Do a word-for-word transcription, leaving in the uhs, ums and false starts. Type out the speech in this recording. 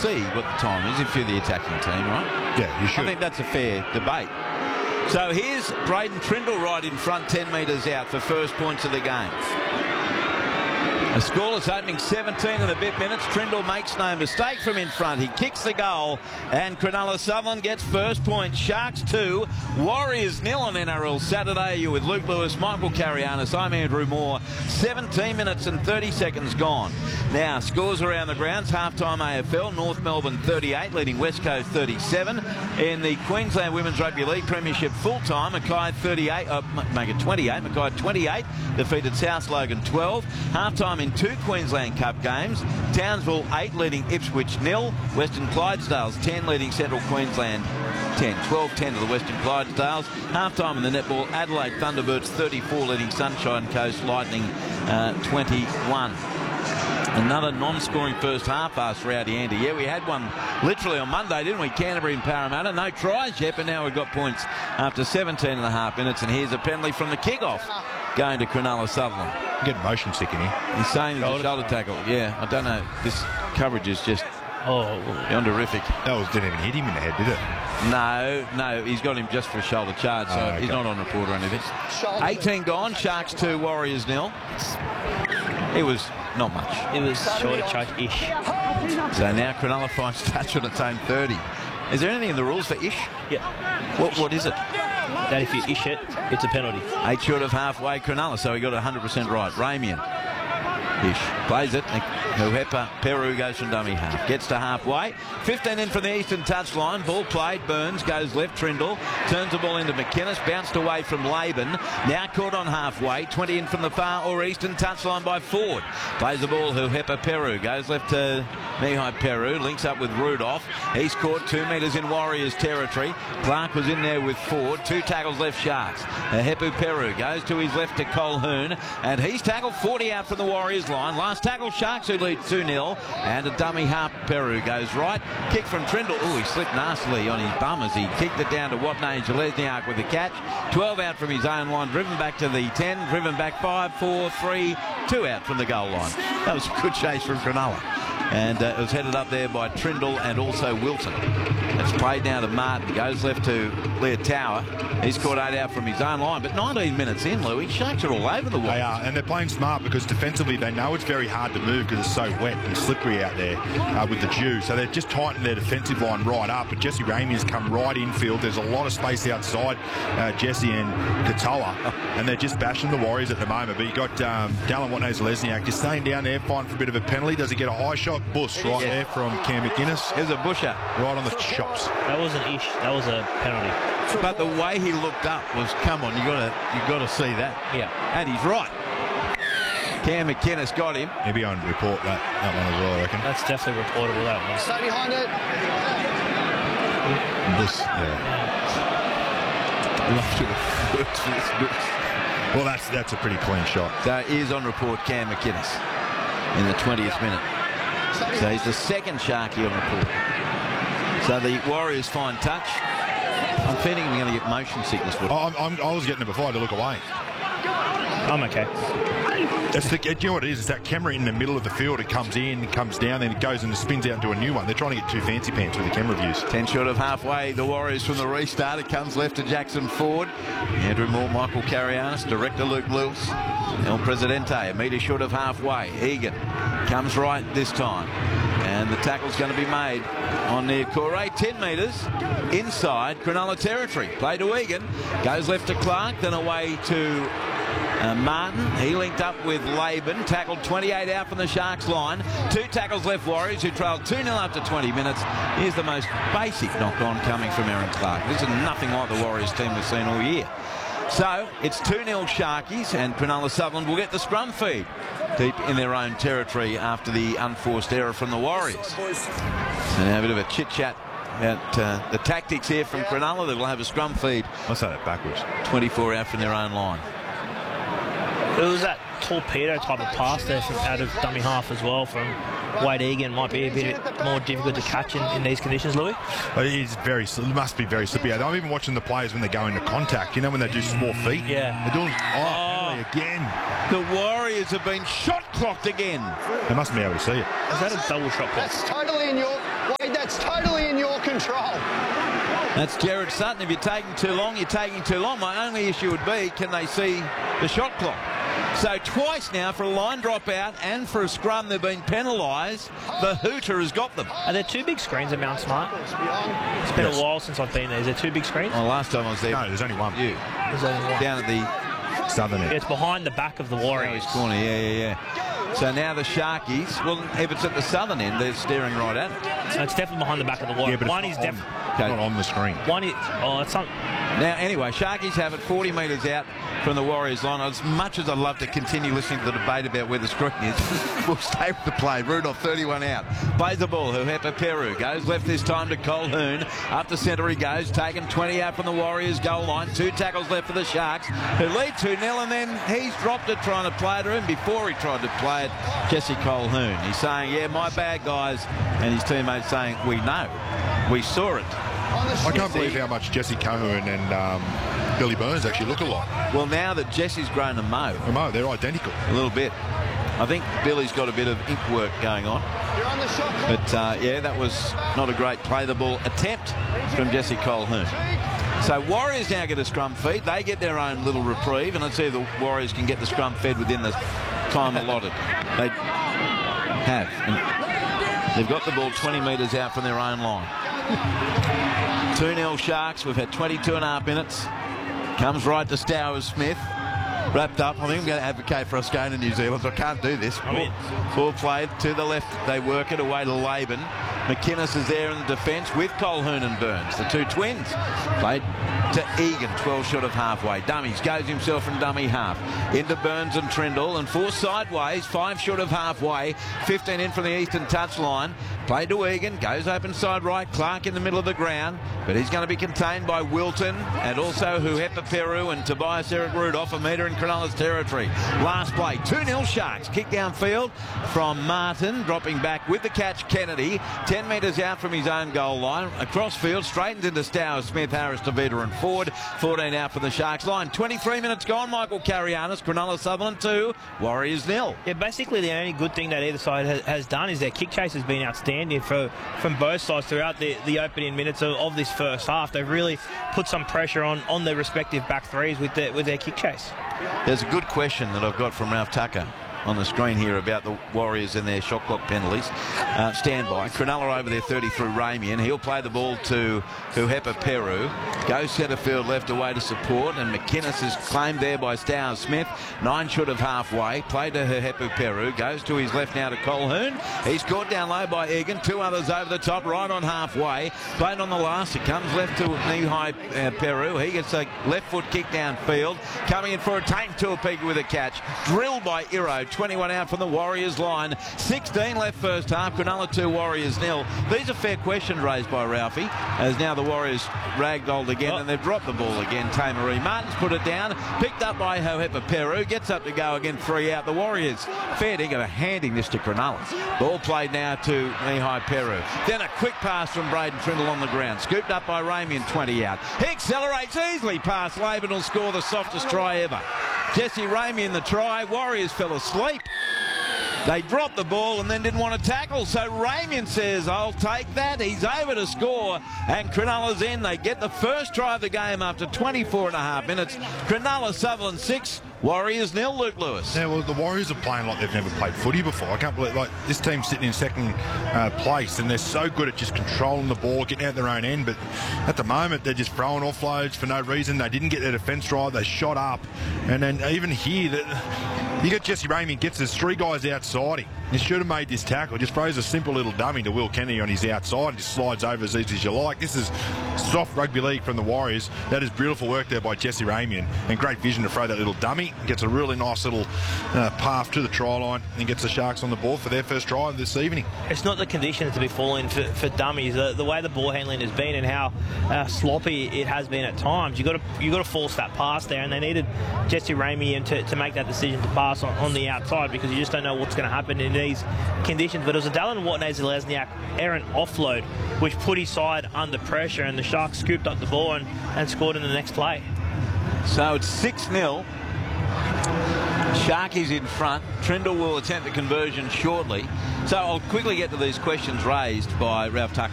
see what the time is if you're the attacking team, right? Yeah, you should. I think that's a fair debate. So here's Braden Trindle right in front, ten metres out for first points of the game. A scoreless opening seventeen and a bit minutes. Trindle makes no mistake from in front. He kicks the goal and Cronulla Sutherland gets first point. Sharks two, Warriors nil on N R L Saturday. You with Luke Lewis, Michael Carianis. I'm Andrew Moore. seventeen minutes and thirty seconds gone. Now, scores around the grounds. Half-time A F L, North Melbourne thirty-eight, leading West Coast thirty-seven. In the Queensland Women's Rugby League Premiership full-time, Mackay thirty-eight, uh, make it twenty-eight. Mackay twenty-eight, defeated South Logan twelve. Half-time in two Queensland Cup games. Townsville eight, leading Ipswich nil. Western Clydesdales ten, leading Central Queensland ten. twelve ten to the Western Clydesdales. Half-time in the netball, Adelaide Thunderbirds thirty-four, leading Sunshine Coast Lightning uh, twenty-one. Another non-scoring first half, asked Rowdy Andy. Yeah, we had one literally on Monday, didn't we? Canterbury and Parramatta. No tries yet, but now we've got points after seventeen and a half minutes. And here's a penalty from the kick-off going to Cronulla Sutherland. Getting motion sick in here. He's saying it's a shoulder tackle. Yeah, I don't know. This coverage is just oh beyond horrific. That was, didn't even hit him in the head, did it? No, no. He's got him just for a shoulder charge, so oh, okay. He's not on report or anything. eighteen gone. Sharks two, Warriors nil. It was not much. It was shoulder charge-ish. So now Cronulla finds touch on its own thirty. Is there anything in the rules for ish? Yeah. What, what is it? That if you ish it, it's a penalty. Eight short of halfway, Cronulla, so he got one hundred percent right. Ramian. Ish. Plays it. Huepa Peru goes from dummy half. Gets to halfway. fifteen in from the eastern touchline. Ball played. Burns goes left. Trindle turns the ball into McInnes. Bounced away from Laban. Now caught on halfway. twenty in from the far or eastern touchline by Ford. Plays the ball. Huepa Peru goes left to Mihai Peru. Links up with Rudolph. He's caught two metres in Warriors territory. Clark was in there with Ford. Two tackles left Sharks. Huepa Peru goes to his left to Colhoun. And he's tackled forty out from the Warriors line. Last tackle Sharks who lead two nil, and a dummy half. Peru goes right. Kick from Trindle. Oh, he slipped nastily on his bum as he kicked it down to Watney Jelezniak with the catch. twelve out from his own line, driven back to the ten, driven back five, four, three, two out from the goal line. That was a good chase from Cronulla. And uh, it was headed up there by Trindle and also Wilson. It's played now to Martin. Goes left to Leah Tower. He's caught eight out from his own line. But nineteen minutes in, Louis, Sharks are all over the wall. They are, and they're playing smart because defensively they know it's very hard to move because it's so wet and slippery out there uh, with the dew. So they've just tightened their defensive line right up. But Jesse Ramian's come right infield. There's a lot of space outside uh, Jesse and Katoa. And they're just bashing the Warriors at the moment. But you got um, Dallin Watney-Zelezniak just staying down there, fighting for a bit of a penalty. Does he get a high shot? Bush right yeah. there from Cam McInnes. Here's a busher. Right on the chops. That wasn't ish. That was a penalty. But the way he looked up was, come on, you got to you got to see that. Yeah. And he's right. Cam McInnes got him. He'll be on to report that, that one as well, I reckon. That's definitely reportable, that one. Stay behind it. This, yeah. Well, that's that's a pretty clean shot. So he is on report, Cam McInnes, in the twentieth minute. So he's the second Sharky on report. So the Warriors find touch. I'm feeling I'm going to get motion sickness. Oh, I'm, I'm, I was getting it before I had to look away. I'm okay. That's the, you know what it is? It's that camera in the middle of the field. It comes in, it comes down, then it goes and it spins out into a new one. They're trying to get two fancy pants with the camera views. Ten short of halfway. The Warriors from the restart. It comes left to Jackson Ford. Andrew Moore, Michael Carianis, director Luke Lewis. El Presidente, a metre short of halfway. Egan comes right this time. And the tackle's going to be made on near Corey. ten metres inside Cronulla territory. Play to Egan. Goes left to Clark, then away to uh, Martin. He linked up with Laban. Tackled twenty-eight out from the Sharks line. Two tackles left Warriors, who trailed two nil after twenty minutes. Here's the most basic knock-on coming from Aaron Clark. This is nothing like the Warriors team we've seen all year. So it's two nil Sharkies, and Cronulla Sutherland will get the scrum feed deep in their own territory after the unforced error from the Warriors. So now a bit of a chit-chat about uh, the tactics here from Cronulla. They will have a scrum feed. I'll say that backwards. twenty-four out from their own line. It was that torpedo type of pass there from out of dummy half as well from Wade Egan. Might be a bit more difficult to catch in, in these conditions, Louis. It is very, it must be very slippery. I'm even watching the players when they go into contact, you know, when they do small feet. Yeah. They're doing, oh, oh, again. The Warriors have been shot clocked again. They mustn't be able to see it. Is that a double shot clock? That's totally in your... It's totally in your control. That's Jared Sutton. If you're taking too long, you're taking too long. My only issue would be, can they see the shot clock? So twice now for a line drop out and for a scrum they've been penalised. The hooter has got them. Are there two big screens at Mount Smart? It's been Yes. a while since I've been there. Is there two big screens? Well, last time I was there, No, there's only one. you There's only one. down at the Southern Yeah, end. it's behind the back of the Warriors. corner. Yeah, yeah, yeah. So now the Sharkies, well, if it's at the southern end, they're staring right at it. So it's definitely behind the back of the Yeah, Warriors. but One it's is not, on, definitely. Okay. not on the screen. One is. Oh, it's some. Now, anyway, Sharkies have it forty metres out from the Warriors line. As much as I'd love to continue listening to the debate about where the screen is, we'll stay with the play. Rudolph, thirty-one out. Plays the ball. Huhepa Peru goes left this time to Colhoun. Up to centre he goes. Taken twenty out from the Warriors goal line. Two tackles left for the Sharks, who lead two nil, and then he's dropped it trying to play it to him. Before he tried to play it, Jesse Colhoun. He's saying, yeah, my bad, guys. And his teammates saying, we know. We saw it. I can't believe how much Jesse Cohen and um, Billy Burns actually look alike. Well, now that Jesse's grown a mo, Mo, they're identical. a little bit. I think Billy's got a bit of ink work going on. You're on the shot clock. But, uh, yeah, that was not a great play-the-ball attempt from Jesse Colhoun. So Warriors now get a scrum feed. They get their own little reprieve, and let's see if the Warriors can get the scrum fed within the time allotted. They have. And they've got the ball twenty metres out from their own line. two nil Sharks. We've had twenty-two and a half minutes. Comes right to Stowers Smith. Wrapped up. I think I'm going to advocate for us going to New Zealand. So I can't do this. I mean, ball played to the left. They work it away to Laban. McInnes is there in the defence with Colhoun and Burns, the two twins. Played to Egan, twelve short of halfway. Dummies, goes himself from dummy half. Into Burns and Trindle, and four sideways, five short of halfway. fifteen in from the eastern touchline. Played to Egan, goes open side right. Clark in the middle of the ground, but he's going to be contained by Wilton and also Huhepa Peru and Tobias Eric Rudolph, a metre in Cronulla's territory. Last play, two nil Sharks. Kick downfield from Martin, dropping back with the catch Kennedy. ten metres out from his own goal line. Across field, straightens into Stowers, Smith, Harris, Tavita and Ford. fourteen out for the Sharks line. twenty-three minutes gone. Michael Carianis, Cronulla Sutherland two, Warriors nil. Yeah, basically the only good thing that either side has, has done is their kick chase has been outstanding for, from both sides throughout the, the opening minutes of, of this first half. They've really put some pressure on, on their respective back threes with their, with their kick chase. There's a good question that I've got from Ralph Tucker on the screen here about the Warriors and their shot clock penalties. Uh, stand by. Cronulla over there thirty through Ramian. He'll play the ball to Huhepa Peru. Goes centre field left away to support, and McInnes is claimed there by Stowers Smith. Nine short of halfway. Played to Huhepa Peru. Goes to his left now to Colhoun. He's caught down low by Egan. Two others over the top, right on halfway. Played on the last. It comes left to knee-high uh, Peru. He gets a left foot kick downfield. Coming in for a tank Tuapika with a catch. Drilled by Iro. twenty-one out from the Warriors line. sixteen left first half. Cronulla two, Warriors nil. These are fair questions raised by Ralphie, as now the Warriors ragdolled again, oh. and they've dropped the ball again. Tamaree Martin's put it down. Picked up by Huhepa Peru. Gets up to go again. Three out. The Warriors fair dinkum are handing this to Cronulla. Ball played now to knee-high Peru. Then a quick pass from Braden Trindle on the ground. Scooped up by Ramian, twenty out. He accelerates easily past Laban. Will score the softest try ever. Jesse Ramian the try. Warriors fell asleep. They dropped the ball and then didn't want to tackle, so Ramian says, I'll take that. He's over to score, and Cronulla's in. They get the first try of the game after twenty-four and a half minutes. Cronulla Sutherland six, Warriors nil, Luke Lewis. Yeah, well, the Warriors are playing like they've never played footy before. I can't believe, like, this team's sitting in second uh, place, and they're so good at just controlling the ball, getting out their own end, but at the moment, they're just throwing offloads for no reason. They didn't get their defence right. They shot up, and then even here, that you got Jesse Ramian gets his three guys outside him. He should have made this tackle. Just throws a simple little dummy to Will Kennedy on his outside and just slides over as easy as you like. This is soft rugby league from the Warriors. That is beautiful work there by Jesse Ramian, and great vision to throw that little dummy. Gets a really nice little uh, path to the try line and gets the Sharks on the board for their first try this evening. It's not the conditions to be falling for, for dummies. The, the way the ball handling has been and how uh, sloppy it has been at times. You got to you got to force that pass there, and they needed Jesse Ramian to, to make that decision to pass on, on the outside, because you just don't know what's going to happen in these conditions. But it was a Dallin Watney-Zelezniak errant offload which put his side under pressure, and the Sharks scooped up the ball and, and scored in the next play. So it's six nil. Sharkies in front. Trindle will attempt the conversion shortly. So I'll quickly get to these questions raised by Ralph Tucker